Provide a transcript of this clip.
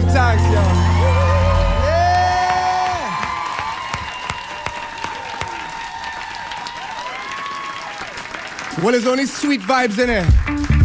thanks, yo. Yeah. Well, there's only sweet vibes in it.